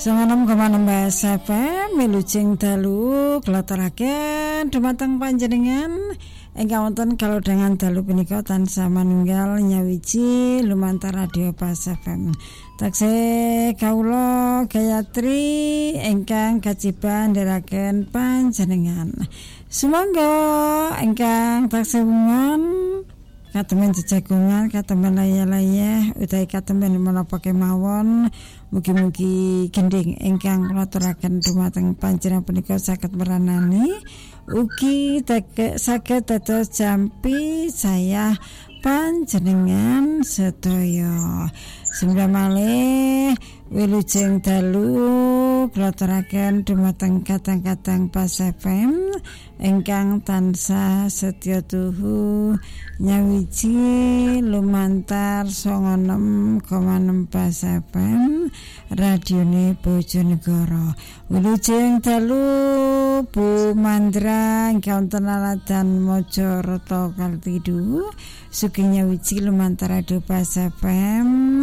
96,6 FM Wilujeng dalu klaturaken dumateng panjenengan ingkang wonten kalodhangan dalu punika tansah manunggal nyawiji lumantar radio Pas FM. Taksih kawula Gayatri ingkang kaciban ndherekaken panjenengan. Sumangga ingkang taksih wungan katemen jejagungan, katemen layah-layah utawi katemen menapa kemawon, mugi-mugi gending ingkang kula aturaken dumateng panjenengan punika saged meranani ugi saged dados jampi saya panjenengan sedaya. Sembah malih wilujeng dalu kula aturaken dumateng kadang-kadang Pas FM ingkang tansah setya tuhu nyawiji lumantar 96,6 Pas FM radione Bojonegoro. Wilujeng dalu Bu Mandra ingkang wonten aladan Mojokerto Kaltidu sugeng nyawiji lumantar radio Pas FM